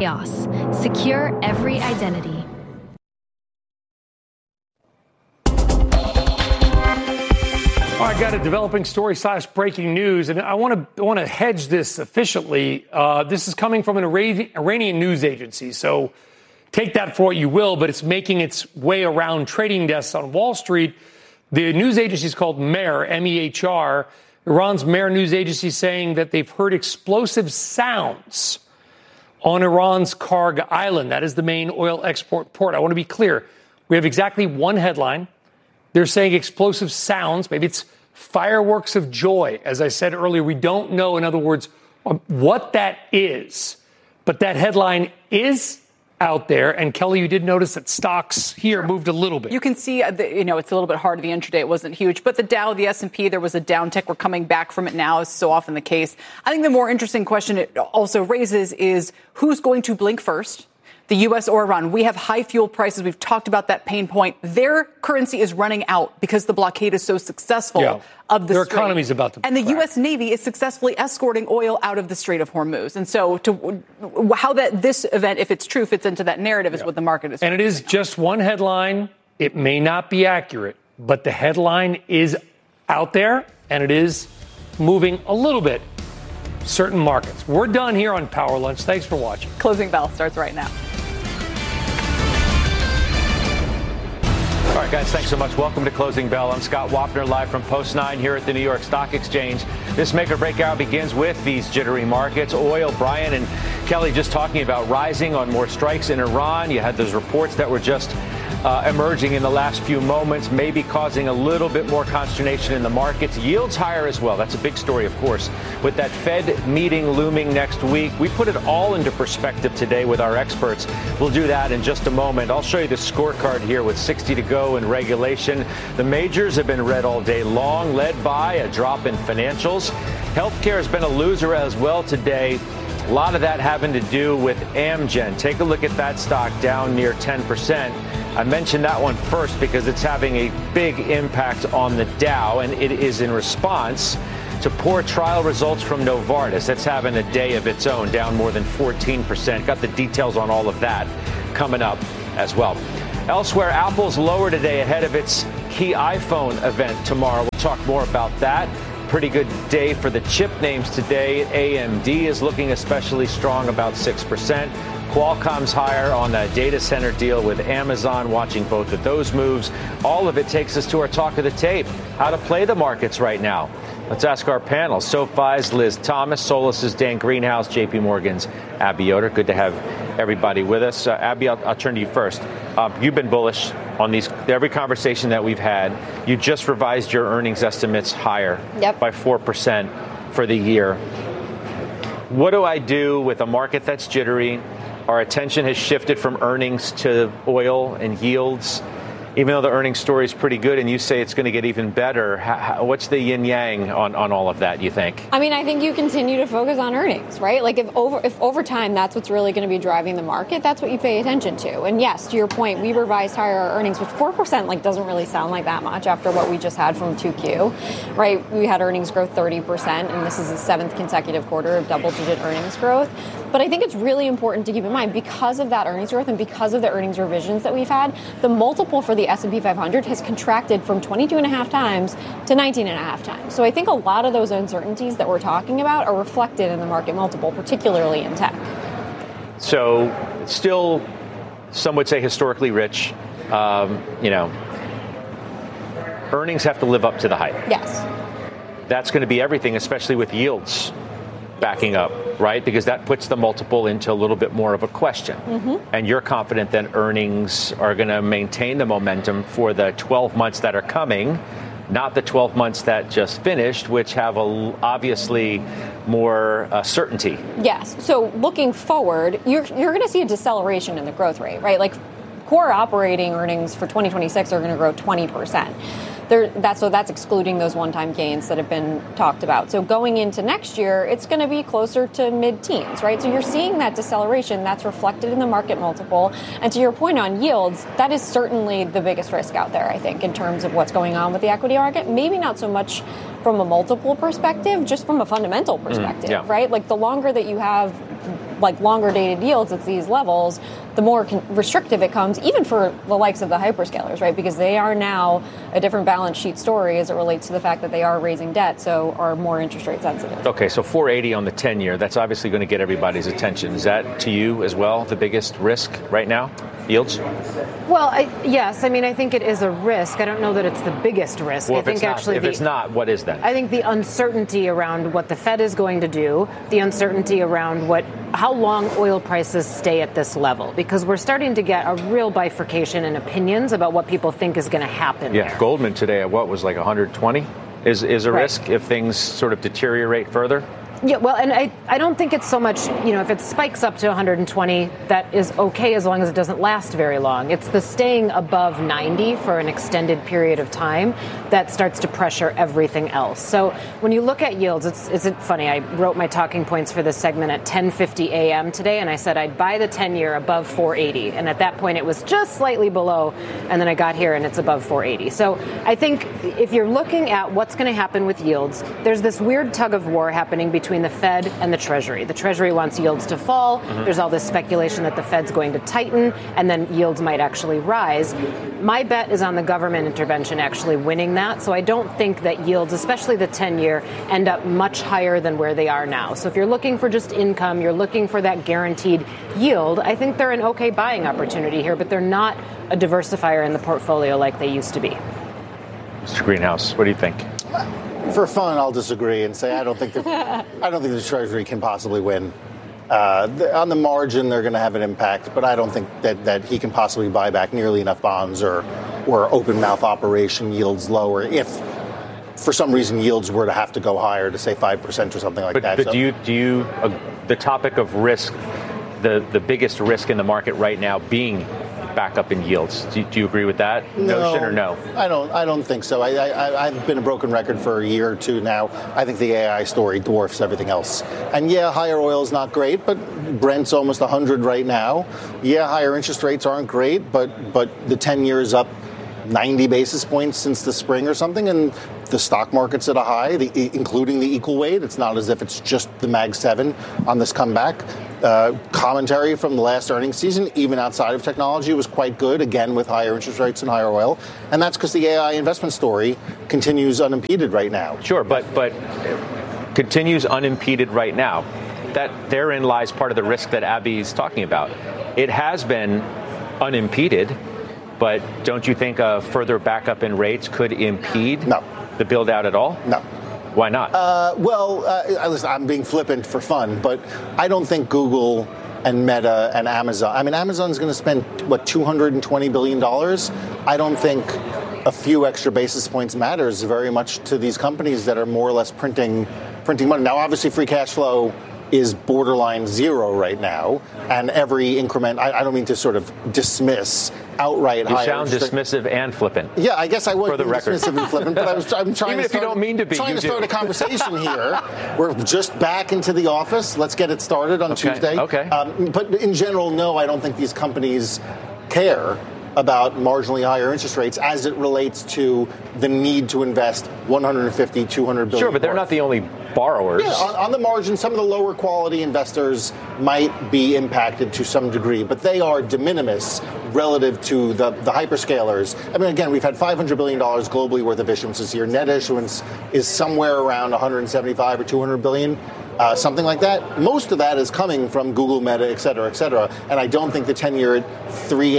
EOS. Secure every identity. All right, got a developing story / breaking news, and I want to hedge this efficiently. This is coming from an Iranian news agency, so take that for what you will, but it's making its way around trading desks on Wall Street. The news agency is called Mehr, M-E-H-R. Iran's Mehr news agency saying that they've heard explosive sounds on Iran's Karg Island. That is the main oil export port. I want to be clear. We have exactly one headline. They're saying explosive sounds. Maybe it's fireworks of joy. As I said earlier, we don't know, in other words, what that is. But that headline is out there. And Kelly, you did notice that stocks here moved a little bit. You can see, it's a little bit hard. The intraday, it wasn't huge. But the Dow, the S&P, there was a downtick. We're coming back from it now, as so often the case. I think the more interesting question it also raises is who's going to blink first? The U.S. or Iran. We have high fuel prices. We've talked about that pain point. Their currency is running out because the blockade is so successful of the Their strait. economy is about to And the crash. U.S. Navy is successfully escorting oil out of the Strait of Hormuz. And so how this event, if it's true, fits into that narrative is what the market is. And it is just one headline. It may not be accurate, but the headline is out there, and it is moving a little bit certain markets. We're done here on Power Lunch. Thanks for watching. Closing bell starts right now. All right, guys, thanks so much. Welcome to Closing Bell. I'm Scott Wapner, live from Post 9 here at the New York Stock Exchange. This make or break hour begins with these jittery markets. Oil, Brian and Kelly just talking about rising on more strikes in Iran. You had those reports that were just emerging in the last few moments, maybe causing a little bit more consternation in the markets. Yields higher as well. That's a big story, of course. With that Fed meeting looming next week, we put it all into perspective today with our experts. We'll do that in just a moment. I'll show you the scorecard here with 60 to go in regulation. The majors have been red all day long, led by a drop in financials. Healthcare has been a loser as well today. A lot of that having to do with Amgen. Take a look at that stock, down near 10%. I mentioned that one first because it's having a big impact on the Dow, and it is in response to poor trial results from Novartis. That's having a day of its own, down more than 14%. Got the details on all of that coming up as well. Elsewhere, Apple's lower today ahead of its key iPhone event tomorrow. We'll talk more about that. Pretty good day for the chip names today. AMD is looking especially strong, about 6%. Qualcomm's higher on a data center deal with Amazon, watching both of those moves. All of it takes us to our talk of the tape, how to play the markets right now. Let's ask our panel. SoFi's Liz Thomas, Solis's Dan Greenhouse, JP Morgan's Abby Yoder. Good to have everybody with us. Abby, I'll turn to you first. You've been bullish on every conversation that we've had. You just revised your earnings estimates higher by 4% for the year. What do I do with a market that's jittery? Our attention has shifted from earnings to oil and yields. Even though the earnings story is pretty good and you say it's going to get even better, what's the yin-yang on all of that, you think? I mean, I think you continue to focus on earnings, right? Like if over time that's what's really going to be driving the market, that's what you pay attention to. And yes, to your point, we revised higher our earnings, which 4% doesn't really sound like that much after what we just had from 2Q, right? We had earnings growth 30%, and this is the 7th consecutive quarter of double-digit earnings growth. But I think it's really important to keep in mind, because of that earnings growth and because of the earnings revisions that we've had, the multiple for the S&P 500 has contracted from 22.5 times to 19.5 times. So I think a lot of those uncertainties that we're talking about are reflected in the market multiple, particularly in tech. So still, some would say historically rich. Earnings have to live up to the hype. Yes. That's going to be everything, especially with yields backing up, right? Because that puts the multiple into a little bit more of a question. Mm-hmm. And you're confident that earnings are going to maintain the momentum for the 12 months that are coming, not the 12 months that just finished, which have obviously more certainty. Yes. So looking forward, you're going to see a deceleration in the growth rate, right? Like core operating earnings for 2026 are going to grow 20%. That's excluding those one-time gains that have been talked about. So going into next year, it's going to be closer to mid-teens, right? So you're seeing that deceleration that's reflected in the market multiple. And to your point on yields, that is certainly the biggest risk out there, I think, in terms of what's going on with the equity market. Maybe not so much from a multiple perspective, just from a fundamental perspective, right? Like the longer that you have like longer dated yields at these levels, the more restrictive it comes, even for the likes of the hyperscalers, right? Because they are now a different balance sheet story as it relates to the fact that they are raising debt, so are more interest rate sensitive. Okay, so 480 on the 10-year, that's obviously going to get everybody's attention. Is that, to you as well, the biggest risk right now? Yields? Well, yes. I mean, I think it is a risk. I don't know that it's the biggest risk. Well, I think if it's not, what is that? I think the uncertainty around what the Fed is going to do, the uncertainty around how long oil prices stay at this level, because we're starting to get a real bifurcation in opinions about what people think is going to happen. Yeah, there. Goldman today at what was like 120 is a Right. risk if things sort of deteriorate further? Yeah, well, and I don't think it's so much, if it spikes up to 120, that is okay as long as it doesn't last very long. It's the staying above 90 for an extended period of time that starts to pressure everything else. So when you look at yields, it's funny. I wrote my talking points for this segment at 10:50 a.m. today, and I said I'd buy the 10-year above 480. And at that point, it was just slightly below, and then I got here and it's above 480. So I think if you're looking at what's going to happen with yields, there's this weird tug of war happening between the Fed and the Treasury. The Treasury wants yields to fall. Mm-hmm. There's all this speculation that the Fed's going to tighten and then yields might actually rise. My bet is on the government intervention actually winning that. So I don't think that yields, especially the 10-year, end up much higher than where they are now. So if you're looking for just income, you're looking for that guaranteed yield, I think they're an okay buying opportunity here, but they're not a diversifier in the portfolio like they used to be. Mr. Greenhouse, what do you think? For fun, I'll disagree and say I don't think the Treasury can possibly win. On the margin, they're going to have an impact, but I don't think that he can possibly buy back nearly enough bonds or open mouth operation yields lower if, for some reason, yields were to have to go higher to say 5% or something like that. But do you the topic of risk, the biggest risk in the market right now being back up in yields? Do you agree with that notion or no? I don't think so. I've been a broken record for a year or two now. I think the AI story dwarfs everything else. And yeah, higher oil is not great, but Brent's almost 100 right now. Yeah, higher interest rates aren't great, but the 10-year is up 90 basis points since the spring or something, and the stock market's at a high, including the equal weight. It's not as if it's just the Mag 7 on this comeback. Commentary from the last earnings season, even outside of technology, was quite good, again, with higher interest rates and higher oil. And that's because the AI investment story continues unimpeded right now. Sure, but continues unimpeded right now. That therein lies part of the risk that Abby's talking about. It has been unimpeded, but don't you think a further backup in rates could impede the build out at all? No. Why not? Listen, I'm being flippant for fun, but I don't think Google and Meta and Amazon. I mean, Amazon's going to spend, $220 billion? I don't think a few extra basis points matters very much to these companies that are more or less printing money. Now, obviously, free cash flow is borderline zero right now, and every increment, I don't mean to sort of dismiss outright higher. You sound dismissive and flippant. Yeah, I guess I was being dismissive and flippant, but I'm trying Even if you don't mean to be, trying to start a conversation here. We're just back into the office. Let's get it started on Tuesday. Okay. But in general, no, I don't think these companies care about marginally higher interest rates as it relates to the need to invest $150, $200 billion. Sure, but they're not the only borrowers. Yeah, on the margin, some of the lower quality investors might be impacted to some degree, but they are de minimis relative to the hyperscalers. I mean, again, we've had $500 billion globally worth of issuances here. Net issuance is somewhere around 175 or 200 billion. Something like that. Most of that is coming from Google, Meta, et cetera, and I don't think the 10-year at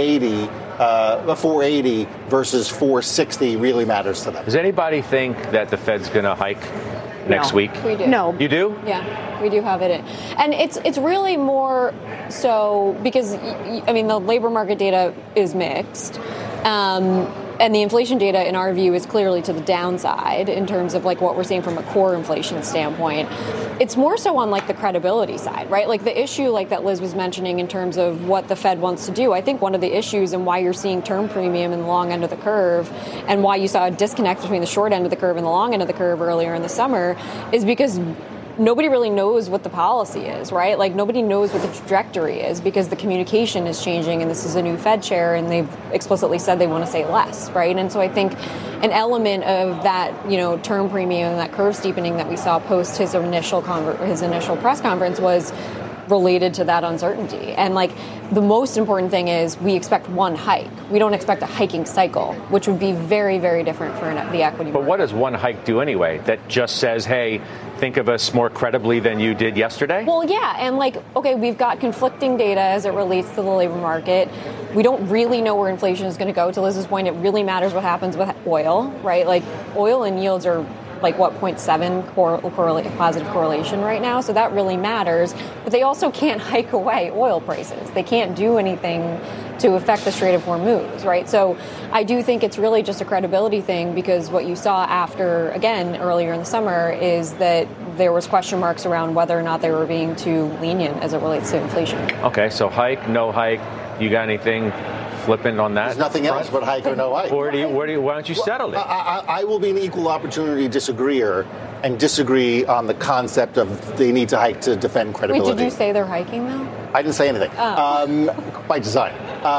480 versus 460 really matters to them. Does anybody think that the Fed's going to hike next week? We do. No. You do? Yeah, we do have it. And it's really more so because, the labor market data is mixed. And the inflation data, in our view, is clearly to the downside in terms of what we're seeing from a core inflation standpoint. It's more so on the credibility side, right? The issue that Liz was mentioning in terms of what the Fed wants to do. I think one of the issues and why you're seeing term premium in the long end of the curve and why you saw a disconnect between the short end of the curve and the long end of the curve earlier in the summer is because nobody really knows what the policy is, right? Nobody knows what the trajectory is because the communication is changing and this is a new Fed chair and they've explicitly said they want to say less, right? And so I think an element of that, term premium and that curve steepening that we saw post his initial press conference was related to that uncertainty. And like the most important thing is we expect one hike. We don't expect a hiking cycle, which would be very, very different for the equity market. But what does one hike do anyway? That just says, hey, think of us more credibly than you did yesterday? Well, yeah. And like, okay, we've got conflicting data as it relates to the labor market. We don't really know where inflation is going to go. To Liz's point, it really matters what happens with oil, right? Like oil and yields are like 0.7 positive correlation right now. So that really matters. But they also can't hike away oil prices. They can't do anything to affect the Strait of Hormuz, right? So I do think it's really just a credibility thing, because what you saw after, again, earlier in the summer is that there was question marks around whether or not they were being too lenient as it relates to inflation. Okay, so hike, no hike. You got anything flippant on that? There's nothing else but hike or no hike. Why don't you settle it? I will be an equal opportunity disagreeer and disagree on the concept of they need to hike to defend credibility. Wait, did you say they're hiking though? I didn't say anything. By design.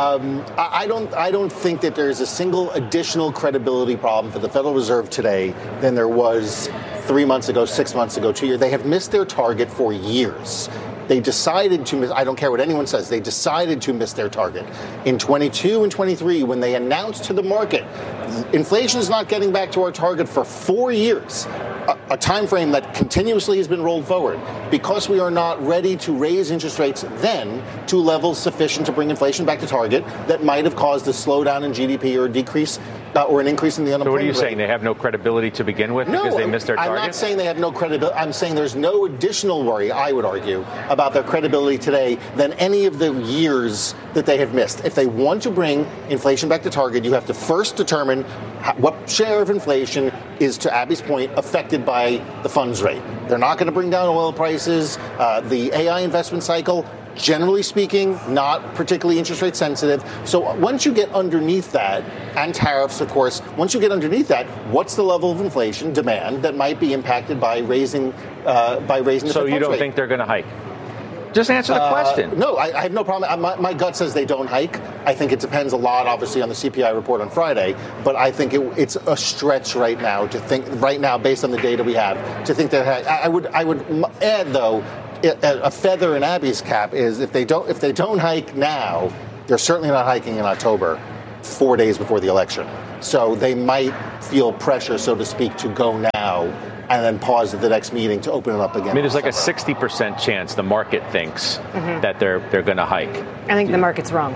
I don't think that there's a single additional credibility problem for the Federal Reserve today than there was 3 months ago, 6 months ago, 2 years. They have missed their target for years. They decided to miss, I don't care what anyone says, they decided to miss their target. In 22 and 23, when they announced to the market, inflation is not getting back to our target for 4 years, a time frame that continuously has been rolled forward, because we are not ready to raise interest rates then to levels sufficient to bring inflation back to target that might have caused a slowdown in GDP or a decrease or an increase in the unemployment rate. So what are you saying? They have no credibility to begin with because they missed their target? I'm not saying they have no credibility. I'm saying there's no additional worry, I would argue, about their credibility today than any of the years that they have missed. If they want to bring inflation back to target, you have to first determine what share of inflation is, to Abby's point, affected by the funds rate. They're not going to bring down oil prices. The AI investment cycle, generally speaking, not particularly interest rate sensitive. So once you get underneath that, and tariffs, of course, once you get underneath that, what's the level of inflation demand that might be impacted by raising the funds rate? So you don't think they're going to hike? Just answer the question. No, I have no problem. My gut says they don't hike. I think it depends a lot, obviously, on the CPI report on Friday. But I think it's a stretch right now to think, based on the data we have, to think that I would add, though, a feather in Abby's cap is if they don't hike now, they're certainly not hiking in October, 4 days before the election. So they might feel pressure, so to speak, to go now and then pause at the next meeting to open it up again. I mean, there's like a 60% chance the market thinks that they're going to hike. I think the market's wrong.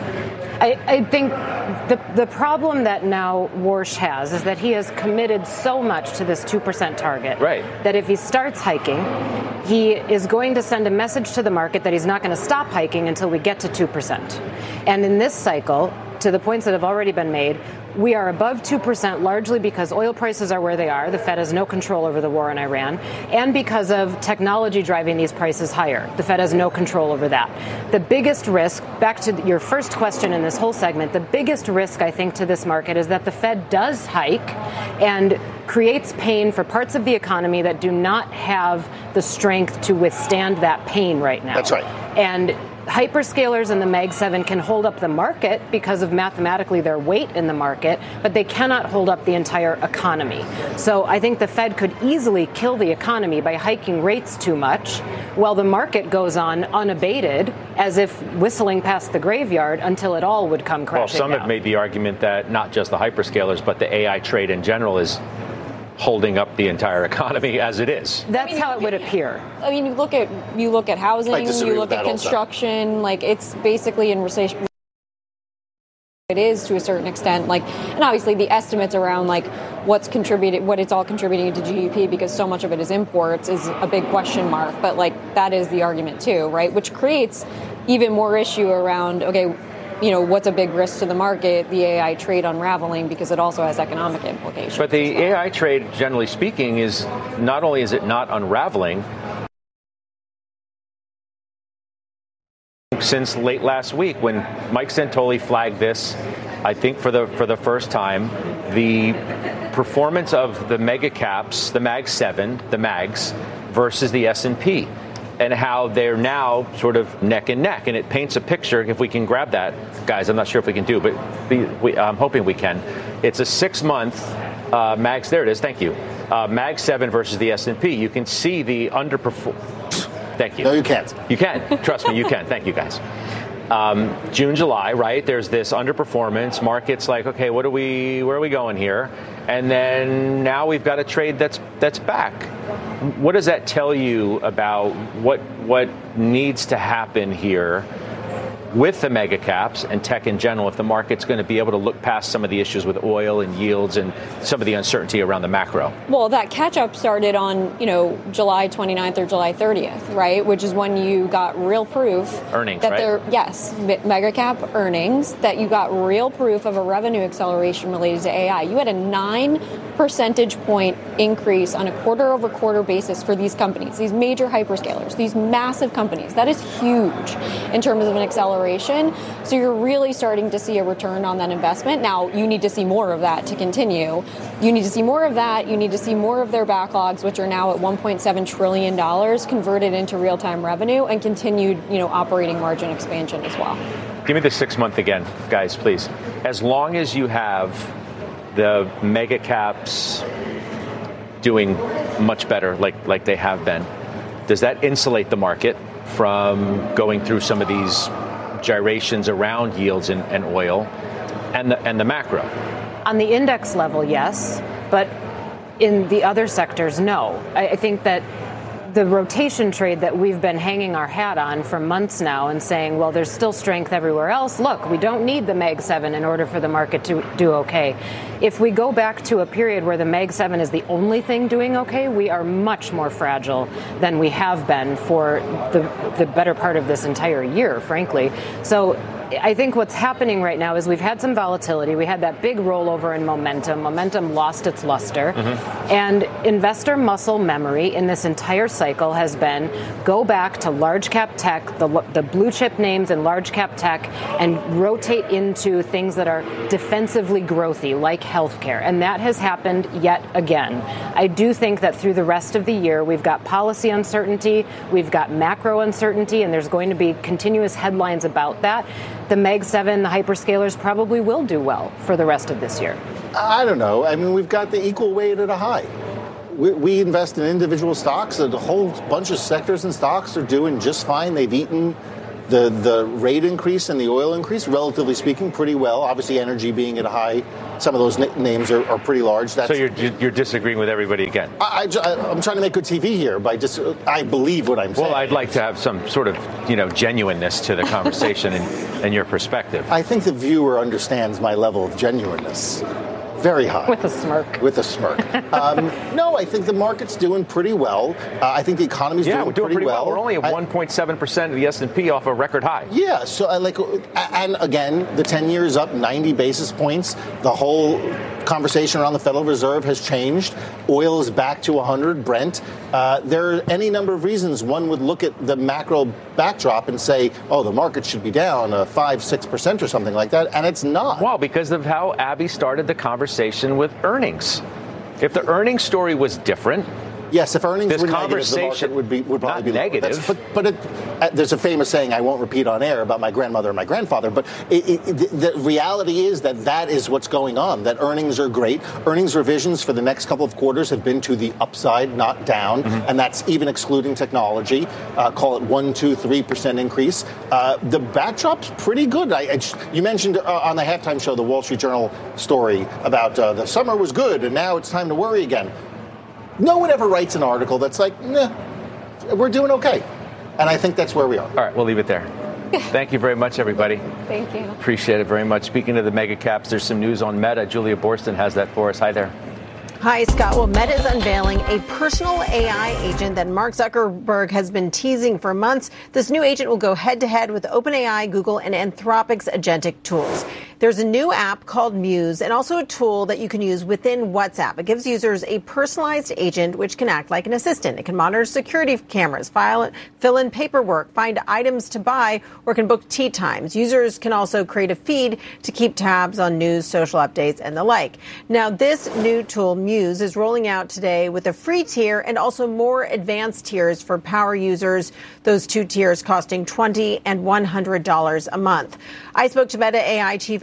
I think the problem that now Warsh has is that he has committed so much to this 2% target, right, that if he starts hiking, he is going to send a message to the market that he's not going to stop hiking until we get to 2%. And in this cycle, to the points that have already been made, we are above 2% largely because oil prices are where they are. The Fed has no control over the war in Iran, and because of technology driving these prices higher. The Fed has no control over that. The biggest risk, back to your first question in this whole segment, the biggest risk, I think, to this market is that the Fed does hike and creates pain for parts of the economy that do not have the strength to withstand that pain right now. That's right. And hyperscalers and the Mag 7 can hold up the market because of mathematically their weight in the market, but they cannot hold up the entire economy. So I think the Fed could easily kill the economy by hiking rates too much while the market goes on unabated, as if whistling past the graveyard until it all would come crashing down. Well, some have made the argument that not just the hyperscalers, but the AI trade in general is holding up the entire economy as it is. That's how it would appear. I mean, you look at housing, you look at construction, also. Like it's basically in recession. It is to a certain extent, like, and obviously the estimates around like what it's all contributing to GDP, because so much of it is imports, is a big question mark. But like that is the argument too, right? Which creates even more issue around, okay, you know, what's a big risk to the market, the AI trade unraveling, because it also has economic implications. But the AI trade, generally speaking, is not only is it not unraveling, since late last week when Mike Santoli flagged this, I think for the first time, the performance of the mega caps, the Mag 7, the Mags, versus the S&P. And how they're now sort of neck and neck. And it paints a picture, if we can grab that, guys, I'm not sure if we can do, but I'm hoping we can. It's a 6-month Mags, there it is, thank you. Mag 7 versus the S&P. You can see the Thank you. No, you can't. You can. Trust me, you can. Thank you, guys. June, July, right? There's this underperformance. Market's like, okay, where are we going here? And then now we've got a trade that's back. What does that tell you about what needs to happen here with the mega caps and tech in general if the market's going to be able to look past some of the issues with oil and yields and some of the uncertainty around the macro? Well, that catch-up started on, July 29th or July 30th, right? Which is when you got real proof. Earnings, that right? Yes, mega cap earnings, that you got real proof of a revenue acceleration related to AI. You had a 9 percentage point increase on a quarter-over-quarter basis for these companies, these major hyperscalers, these massive companies. That is huge in terms of an acceleration. So you're really starting to see a return on that investment. Now, you need to see more of that to continue. You need to see more of that. You need to see more of their backlogs, which are now at $1.7 trillion, converted into real-time revenue and continued, operating margin expansion as well. Give me the 6 month again, guys, please. As long as you have the mega caps doing much better like they have been, does that insulate the market from going through some of these gyrations around yields and oil and the macro? On the index level, yes, but in the other sectors, no. I think that the rotation trade that we've been hanging our hat on for months now and saying, well, there's still strength everywhere else. Look, we don't need the Mag 7 in order for the market to do okay. If we go back to a period where the Mag 7 is the only thing doing okay, we are much more fragile than we have been for the better part of this entire year, frankly. So I think what's happening right now is we've had some volatility. We had that big rollover in momentum. Momentum lost its luster. Mm-hmm. And investor muscle memory in this entire cycle has been go back to large cap tech, the blue chip names in large cap tech, and rotate into things that are defensively growthy, like healthcare. And that has happened yet again. I do think that through the rest of the year, we've got policy uncertainty, we've got macro uncertainty, and there's going to be continuous headlines about that. The Mag 7, the hyperscalers probably will do well for the rest of this year. I don't know. I mean, we've got the equal weight at a high. We invest in individual stocks. A whole bunch of sectors and stocks are doing just fine. They've eaten the rate increase and the oil increase, relatively speaking, pretty well. Obviously, energy being at a high. Some of those names are pretty large. So you're disagreeing with everybody again? I'm trying to make good TV here, but I believe what I'm saying. Well, I'd like to have some sort of genuineness to the conversation and your perspective. I think the viewer understands my level of genuineness. Very high. With a smirk. With a smirk. No, I think the market's doing pretty well. I think the economy's doing pretty well. We're only at 1.7% of the S&P off a record high. Yeah, so and again, the 10-year is up 90 basis points. The whole conversation around the Federal Reserve has changed. Oil is back to 100, Brent. There are any number of reasons one would look at the macro backdrop and say, oh, the market should be down 5-6% or something like that, and it's not. Well, because of how Abby started the conversation with earnings. If the earnings story was different, yes, if earnings this were negative, the market would probably be negative. But there's a famous saying I won't repeat on air about my grandmother and my grandfather. But the reality is that is what's going on. That earnings are great. Earnings revisions for the next couple of quarters have been to the upside, not down, and that's even excluding technology. Call it 1-3% increase. The backdrop's pretty good. You mentioned on the halftime show the Wall Street Journal story about the summer was good and now it's time to worry again. No one ever writes an article that's like, nah, we're doing okay. And I think that's where we are. All right, we'll leave it there. Thank you very much, everybody. Thank you. Appreciate it very much. Speaking of the mega caps, there's some news on Meta. Julia Boorstin has that for us. Hi there. Hi, Scott. Well, Meta is unveiling a personal AI agent that Mark Zuckerberg has been teasing for months. This new agent will go head-to-head with OpenAI, Google, and Anthropic's agentic tools. There's a new app called Muse and also a tool that you can use within WhatsApp. It gives users a personalized agent which can act like an assistant. It can monitor security cameras, fill in paperwork, find items to buy, or can book tea times. Users can also create a feed to keep tabs on news, social updates, and the like. Now, this new tool, Muse, is rolling out today with a free tier and also more advanced tiers for power users. Those two tiers costing $20 and $100 a month. I spoke to Meta AI Chief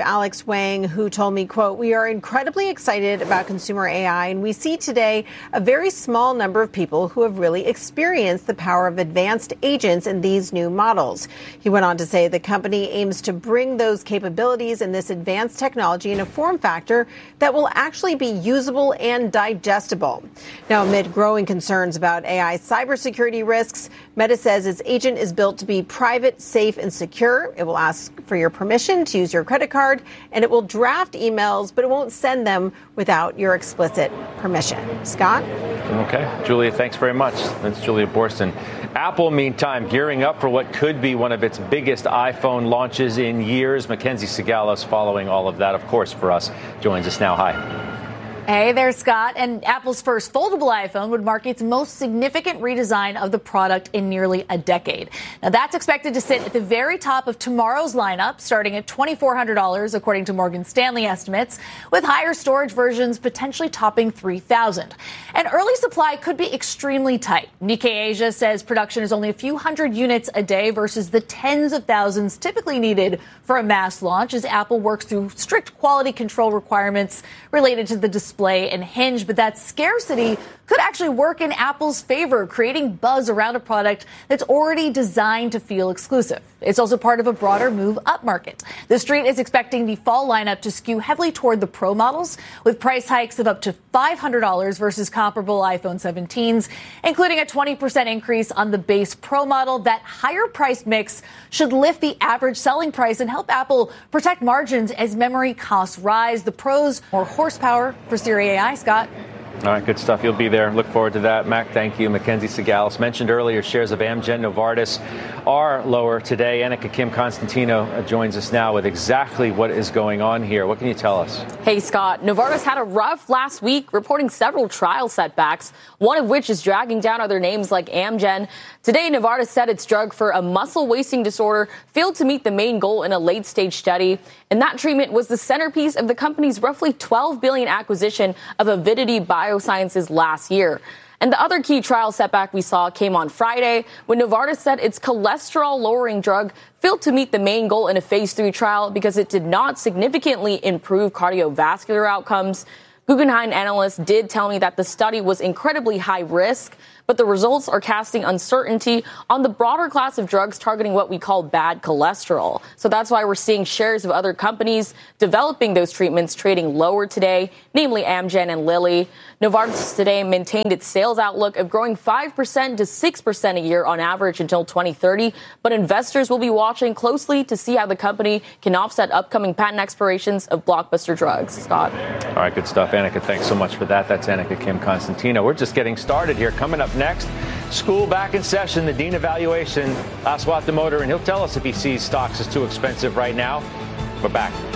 Alex Wang, who told me, quote, "We are incredibly excited about consumer AI, and we see today a very small number of people who have really experienced the power of advanced agents in these new models." He went on to say the company aims to bring those capabilities and this advanced technology in a form factor that will actually be usable and digestible. Now, amid growing concerns about AI cybersecurity risks, Meta says its agent is built to be private, safe, and secure. It will ask for your permission to use your credit card, and it will draft emails, but it won't send them without your explicit permission. Scott? Okay. Julia, thanks very much. That's Julia Boorstin. Apple, meantime, gearing up for what could be one of its biggest iPhone launches in years. Mackenzie Sigalos following all of that, of course, for us, joins us now. Hi. Hey there, Scott. And Apple's first foldable iPhone would mark its most significant redesign of the product in nearly a decade. Now, that's expected to sit at the very top of tomorrow's lineup, starting at $2,400, according to Morgan Stanley estimates, with higher storage versions potentially topping $3,000. And early supply could be extremely tight. Nikkei Asia says production is only a few hundred units a day versus the tens of thousands typically needed for a mass launch, as Apple works through strict quality control requirements related to the display and hinge. But that scarcity could actually work in Apple's favor, creating buzz around a product that's already designed to feel exclusive. It's also part of a broader move upmarket. The Street is expecting the fall lineup to skew heavily toward the Pro models, with price hikes of up to $500 versus comparable iPhone 17s, including a 20% increase on the base Pro model. That higher price mix should lift the average selling price and help Apple protect margins as memory costs rise. The Pros, more horsepower for Siri AI. Scott? All right, good stuff. You'll be there. Look forward to that. Mac, thank you. Mackenzie Sigalos mentioned earlier shares of Amgen, Novartis are lower today. Annika Kim Constantino joins us now with exactly what is going on here. What can you tell us? Hey, Scott. Novartis had a rough last week, reporting several trial setbacks, one of which is dragging down other names like Amgen. Today, Novartis said its drug for a muscle wasting disorder failed to meet the main goal in a late-stage study, and that treatment was the centerpiece of the company's roughly $12 billion acquisition of Avidity Biosciences last year. And the other key trial setback we saw came on Friday when Novartis said its cholesterol-lowering drug failed to meet the main goal in a phase 3 trial because it did not significantly improve cardiovascular outcomes. Guggenheim analysts did tell me that the study was incredibly high risk, but the results are casting uncertainty on the broader class of drugs targeting what we call bad cholesterol. So that's why we're seeing shares of other companies developing those treatments trading lower today, namely Amgen and Lilly. Novartis today maintained its sales outlook of growing 5% to 6% a year on average until 2030, but investors will be watching closely to see how the company can offset upcoming patent expirations of blockbuster drugs. Scott? All right, good stuff. Annika, thanks so much for that. That's Annika Kim Constantino. We're just getting started here. Coming up next, school back in session, the dean evaluation, Aswath Damodaran, and he'll tell us if he sees stocks as too expensive right now. We're back.